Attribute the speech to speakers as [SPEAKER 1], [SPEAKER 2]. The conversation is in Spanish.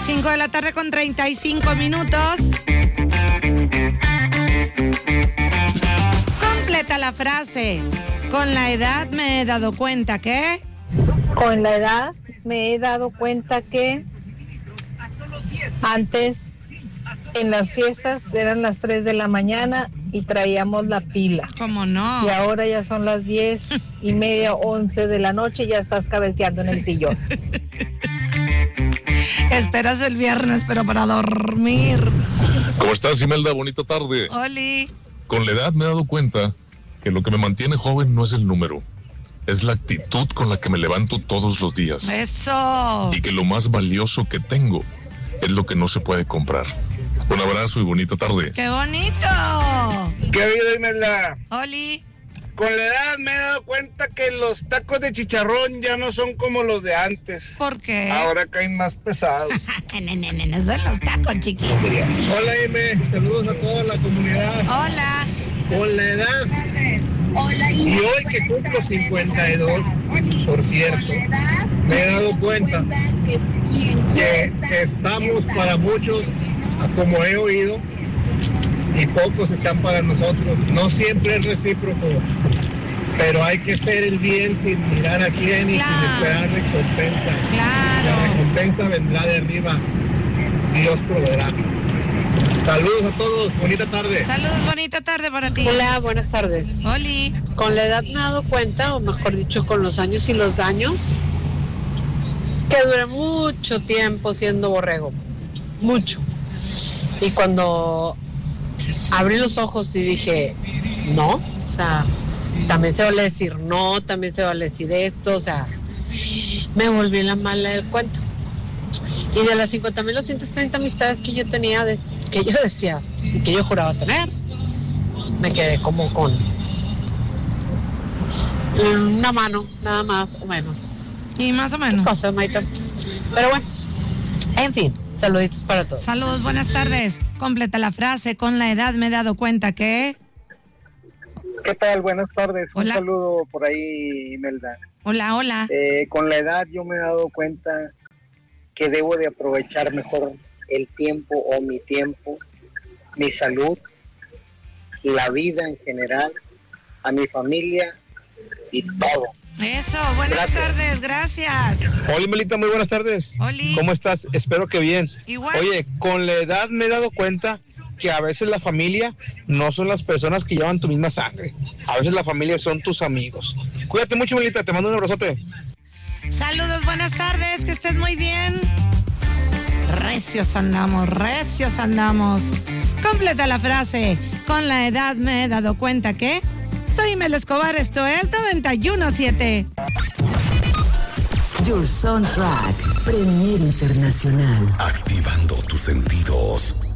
[SPEAKER 1] 5 de la tarde con 35 minutos. Completa la frase. Con la edad me he dado cuenta que...
[SPEAKER 2] Con la edad me he dado cuenta que antes en las fiestas eran las 3 de la mañana y traíamos la pila.
[SPEAKER 1] ¿Cómo no?
[SPEAKER 2] Y ahora ya son las 10:30, 11 de la noche y ya estás cabeceando en el sillón.
[SPEAKER 1] Esperas el viernes, pero para dormir.
[SPEAKER 3] ¿Cómo estás, Imelda? Bonita tarde.
[SPEAKER 1] Oli.
[SPEAKER 3] Con la edad me he dado cuenta que lo que me mantiene joven no es el número, es la actitud con la que me levanto todos los días.
[SPEAKER 1] Eso.
[SPEAKER 3] Y que lo más valioso que tengo es lo que no se puede comprar. Un abrazo y bonita tarde.
[SPEAKER 1] ¡Qué bonito!
[SPEAKER 4] ¿Qué ha habido, Imelda?
[SPEAKER 1] Oli.
[SPEAKER 4] Con la edad me he dado cuenta que los tacos de chicharrón ya no son como los de antes.
[SPEAKER 1] ¿Por qué?
[SPEAKER 4] Ahora caen más pesados.
[SPEAKER 1] Son los tacos, chiquis.
[SPEAKER 4] Hola, Ime. Saludos a toda la comunidad.
[SPEAKER 1] Hola.
[SPEAKER 4] Con la edad. Y hoy que cumplo 52, por cierto, me he dado cuenta que estamos para muchos, como he oído, y pocos están para nosotros. No siempre es recíproco, pero hay que hacer el bien sin mirar a quién y sin esperar recompensa.
[SPEAKER 1] Claro.
[SPEAKER 4] La recompensa vendrá de arriba. Dios proveerá. Saludos a todos, bonita tarde.
[SPEAKER 1] Saludos, bonita tarde para ti.
[SPEAKER 2] Hola, buenas tardes.
[SPEAKER 1] Oli.
[SPEAKER 2] Con la edad me he dado cuenta, o mejor dicho, con los años y los daños, que duré mucho tiempo siendo borrego. Mucho. Y cuando abrí los ojos y dije, no, o sea, también se vale decir no, también se vale decir esto, o sea, me volví la mala del cuento. Y de las 50,230 amistades que yo tenía, que yo decía y que yo juraba tener, me quedé como con una mano, nada más o menos.
[SPEAKER 1] Y más o menos.
[SPEAKER 2] Cosas, Maita. Pero bueno, en fin, saluditos para todos.
[SPEAKER 1] Saludos, buenas tardes. Completa la frase. Con la edad me he dado cuenta que...
[SPEAKER 5] ¿Qué tal? Buenas tardes.
[SPEAKER 1] Hola.
[SPEAKER 5] Un saludo por ahí, Imelda.
[SPEAKER 1] Hola, hola.
[SPEAKER 5] Con la edad yo me he dado cuenta que debo de aprovechar mejor el tiempo o mi tiempo, mi salud, la vida en general, a mi familia y todo.
[SPEAKER 1] Eso, buenas tardes, gracias.
[SPEAKER 6] Hola, Melita, muy buenas tardes.
[SPEAKER 1] Oli.
[SPEAKER 6] ¿Cómo estás? Espero que bien.
[SPEAKER 1] Igual.
[SPEAKER 6] Oye, con la edad me he dado cuenta que a veces la familia no son las personas que llevan tu misma sangre. A veces la familia son tus amigos. Cuídate mucho, Melita, te mando un abrazote.
[SPEAKER 1] Saludos, buenas tardes, que estés muy bien. Recios andamos, recios andamos. Completa la frase. Con la edad me he dado cuenta que... Soy Mel Escobar, esto es 91.7.
[SPEAKER 7] Your Soundtrack, Premier Internacional.
[SPEAKER 8] Activando tus sentidos.